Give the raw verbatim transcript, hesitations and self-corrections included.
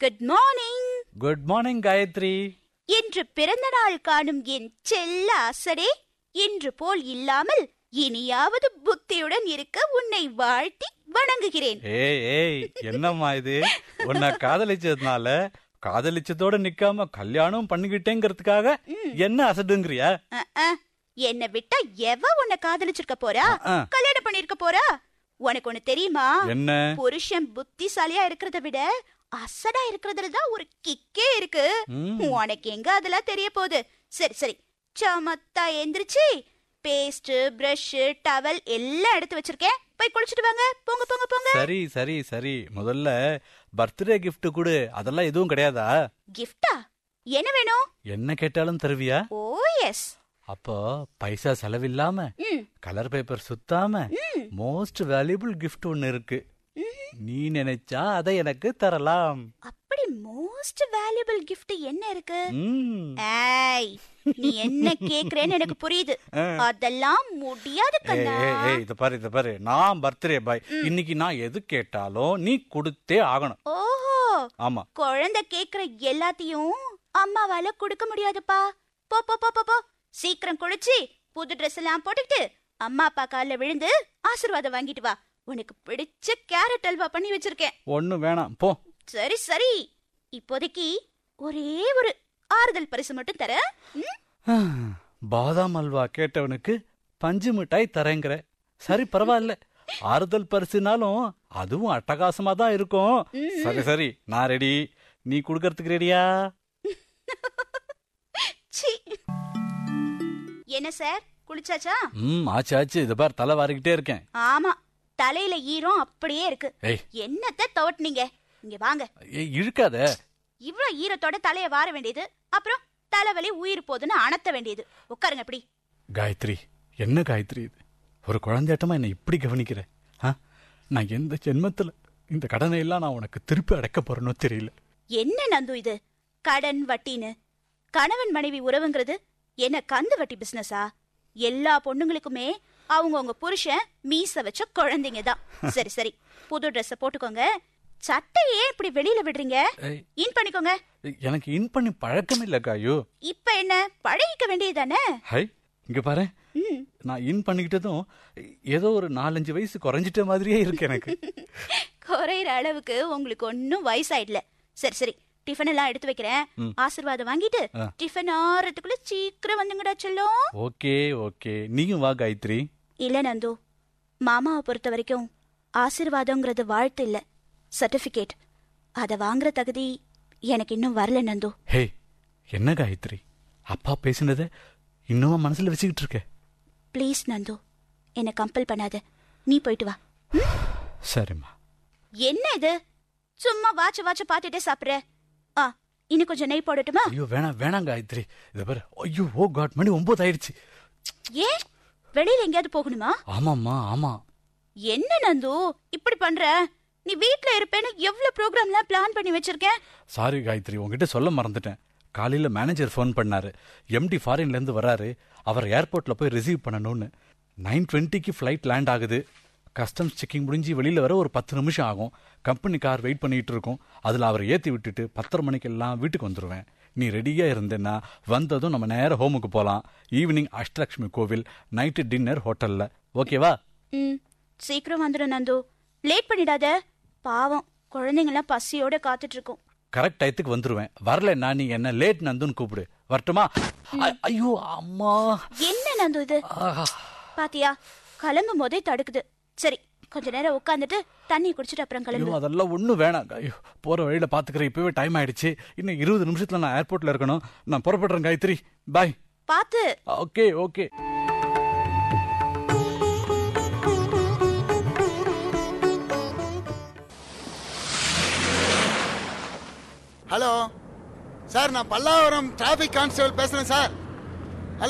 Good morning. Good morning Gayatri. இன்று பிறந்த நாள் காணும் என் செல்ல அசடே, இன்று போல் இல்லாமல் இனியாவது புத்தியுடன் இருக்க உன்னை வாழ்த்தி வணங்குகிறேன். ஏய் ஏய் என்னம்மா இது? உன்னை காதலிச்சதுனால காதலிச்சதோட நிக்காம கல்யாணம் பண்ணிக்கிட்டேங்கிறதுக்காக என்ன அசடுங்கிறியா? என்ன விட்டா எவ உன்னை காதலிச்சிருக்க போறா, கல்யாணம் பண்ணிருக்க போறா? உனக்கு ஒண்ணு தெரியுமா? என்ன? புருஷன் புத்திசாலியா இருக்கிறத விட அசடா இருக்கிறதுல தான் ஒரு கிக்கே இருக்கு. உனக்கு எங்க அதெல்லாம் தெரிய போகுது? சரி சரி, சமத்தா எந்திரிச்சு பேஸ்ட், பிரஷ், டவல் எல்லாம் எடுத்து வச்சிருக்கேன். போய் குளிச்சுட்டு வாங்க. போங்க போங்க போங்க. சரி சரி சரி, முதல்ல பர்த்டே கிஃப்ட் கொடு. அதெல்லாம் எதுவும் கிடையாதா? கிஃப்டா? என்ன வேணும்? என்ன கேட்டாலும் தருவியா? ஓ எஸ். அப்போ பைசா செலவில்லாம, colour paper சுத்தாம most valuable gift ஒன்னு இருக்கு. நீ நினைச்சா அதை எனக்கு தரலாம். அப்படி மோஸ்ட் வேல்யூபிள் கிஃப்ட் என்ன இருக்கு? ஏய், நீ என்ன கேக்குறேன்னு எனக்கு புரியுது. அதெல்லாம் முடியாது கண்ணா. ஏய் இத பாரு இத பாரு, நான் பர்த்டே பாய். இன்னைக்கு நான் எது கேட்டாலும் நீ கொடுத்தே ஆகணும். ஓஹோ, ஆமா. குழந்தை கேக்குற எல்லாத்தையும் அம்மாவால கொடுக்க முடியாதுப்பா. போ போ போ போ, சீக்கிரம் குளிச்சு புது ட்ரெஸ் எல்லாம் போட்டுக்கிட்டு அம்மா அப்பா கால்ல விழுந்து ஆசீர்வாதம் வாங்கிட்டு வா. உனக்கு பிடிச்ச கேரட் அல்வா பண்ணி வச்சிருக்கேன். ஒண்ணு வேணாம் போ. சரி சரி, இப்போதைக்கு ஒரே ஒரு ஆறுதல் பரிசு மட்டும் தர. பாதாம் அல்வா கேட்டவனுக்கு பஞ்சு மிட்டாய் தரேங்கிற. சரி பரவாயில்ல, ஆறுதல் பரிசுனாலும் அதுவும் அட்டகாசமா தான் இருக்கும். சரி சரி, நான் ரெடி. நீ குடுக்கறதுக்கு ரெடியா? என்ன சார், குளிச்சாச்சா? ம் ஆச்சு ஆச்சு. இது பார், தலை வாரிக்கிட்டே இருக்கேன். ஆமா, தலையில ஈரம் அப்படியே இருக்கு. என்னத்த தவட்டினீங்க? இங்க வாங்க. இழுக்காத. இவ்வளவு ஈரத்தோட தலைய வார வேண்டியது, அப்புறம் தலைவலி உயிர் போதுன்னு அணத்த வேண்டியது. உட்காருங்க அப்படி. காயத்ரி, என்ன காயத்ரி இது? ஒரு குழந்தையாட்டமா என்ன இப்படி கவனிக்கிற? நான் எந்த ஜென்மத்துல இந்த கடனை எல்லாம் நான் உனக்கு திருப்பி அடைக்க போறேனோ தெரியல. என்ன நந்து இது கடன் வட்டின்னு? கணவன் மனைவி உறவுங்கிறது என்ன கந்து வட்டி பிசினஸா? எல்லா பொண்ணுங்களுக்குமே அவங்க உங்க புருஷன் மீச வச்ச குழந்தைங்க தான். சரி சரி, புது ட்ரெஸ் போட்டுக்கோங்க. சட்டையே இப்படி வெளியில விடுறீங்க? இன் பண்ணிக்கோங்க. எனக்கு இன் பண்ணி பழக்கம் இல்ல காயு. இப்ப என்ன, பழகிக்க வேண்டியதானே? ஹை, இங்க பாரு, நான் இன் பண்ணிக்கிட்டதும் ஏதோ ஒரு நாலஞ்சு வயசு குறைஞ்சிட்ட மாதிரியே இருக்கு எனக்கு. குறையிற அளவுக்கு உங்களுக்கு ஒன்னும் வயசாயிடல. சரி சரி, டிஃபன் எல்லாம் எடுத்து வைக்கிறேன். ஆசீர்வாதம் வாங்கிட்டு டிஃபன் ஆறதுக்குள்ள சீக்கிரம் வந்துங்கடா செல்லும். ஓகே ஓகே, நீயும் வா காயத்ரி. இல்ல நந்து, மாமாவை பொறுத்த வரைக்கும் ஆசீர்வாதம்ங்கிறது வாழ்த்து இல்ல, சர்டிபிகேட். அத வாங்குற தகுதி எனக்கு இன்னும் வரல நந்து. ஹே, என்ன காயத்ரி, அப்பா பேசினத இன்னுமா மனசுல வச்சுக்கிட்டு இருக்க? பிளீஸ் நந்து, என்ன கம்பல் பண்ணாத. நீ போயிட்டு வா. சரிம்மா. என்ன இது, சும்மா வாட்ச வாட்ச பாத்துட்டே சாப்பிடுற? ஆ, இன்னும் கொஞ்சம் நெய் போடட்டுமா? ஐயோ வேணாம் வேணாம் காயத்ரி. இத பாரு, ஐயோ ஓ காட், மணி ஒன்பது ஆயிடுச்சு. ஏன், வெளியில எங்கயாவது போகணுமா? ஆமாம்மா ஆமா. என்ன நந்து இப்படி பண்ற? நீ வீட்ல இருப்பேன்னு எவ்வளவு ப்ரோக்ராம்லாம் பிளான் பண்ணி வச்சிருக்கேன். சாரி காயத்ரி, உங்ககிட்ட சொல்ல மறந்துட்டேன். காலையில மேனேஜர் ஃபோன் பண்ணாரு. எம்டி ஃபாரின்ல இருந்து வராரு. அவர் ஏர்போர்ட்ல போய் ரிசீவ் பண்ணணும்னு. நைன் டுவெண்ட்டிக்கு ஃபிளைட் லேண்ட் ஆகுது. கஸ்டம்ஸ் செக்கிங் முடிஞ்சு வெளியில வர ஒரு பத்து நிமிஷம் ஆகும். கம்பெனி கார் வெயிட் பண்ணிட்டு இருக்கும். அதுல அவரை ஏத்தி விட்டுட்டு பத்தரை மணிக்கு எல்லாம் வீட்டுக்கு வந்துருவேன். நீ ரெடியா இருந்தேன்னா வந்ததும் நம்ம நேர ஹோமுக்கு போலாம். ஈவினிங் அஷ்டலட்சுமி கோவில், நைட்டு டின்னர் ஹோட்டல்ல. ஓகேவா? ம், சீக்கிரம் வந்துடும் நந்து, லேட் பண்ணிடாத. பாவம், குழந்தைங்க எல்லாம் பசியோட காத்துட்டு இருக்கும். கரெக்ட் டயத்துக்கு வந்துருவேன். வரலன்னா நீ என்ன லேட் நந்துன்னு கூப்பிடு. வரட்டுமா? ஐயோ அம்மா, என்ன நந்து இது? பாத்தியா, கிளம்பும் போதே தடுக்குது. சரி, கொஞ்ச நேரம் உட்காந்துட்டு தண்ணி குடிச்சிட்டு அப்புறம் கிளம்பு. அதெல்லாம் ஒண்ணும் வேணாம். ஐயோ, போற வழியில பாத்துக்கிறேன். இப்பவே டைம் ஆயிடுச்சு. இன்னும் இருபது நிமிஷத்துல நான் ஏர்போர்ட்ல இருக்கணும். நான் புறப்படுறேன் காயத்ரி. பாய். பாத்து. Okay okay. ஹலோ சார், நான் பல்லாவரம் டிராபிக் கான்ஸ்டபிள் பேசுறேன் சார்.